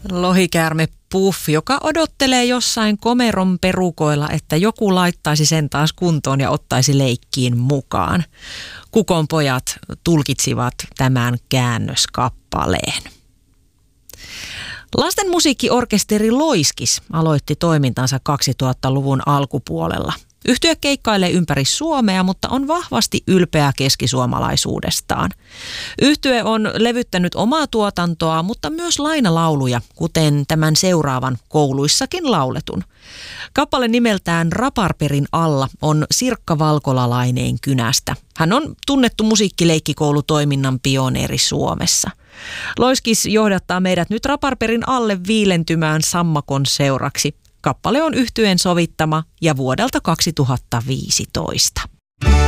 Lohikäärme Puff, joka odottelee jossain komeron perukoilla, että joku laittaisi sen taas kuntoon ja ottaisi leikkiin mukaan. Kukon pojat tulkitsivat tämän käännöskappaleen. Lasten musiikkiorkesteri Loiskis aloitti toimintansa 2000-luvun alkupuolella. Yhtye keikkailee ympäri Suomea, mutta on vahvasti ylpeä keskisuomalaisuudestaan. Yhtye on levyttänyt omaa tuotantoa, mutta myös lainalauluja, kuten tämän seuraavan kouluissakin lauletun. Kappale nimeltään Raparperin alla on Sirkka Valkolalaineen kynästä. Hän on tunnettu musiikkileikkikoulutoiminnan pioneeri Suomessa. Loiskis johdattaa meidät nyt Raparperin alle viilentymään sammakon seuraksi. Kappale on yhtyeen sovittama ja vuodelta 2015.